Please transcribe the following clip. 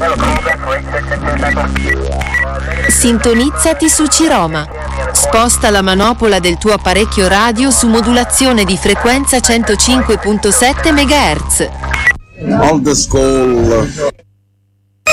Sintonizzati su Ciroma. Sposta la manopola del tuo apparecchio radio su modulazione di frequenza 105.7 MHz. Old school.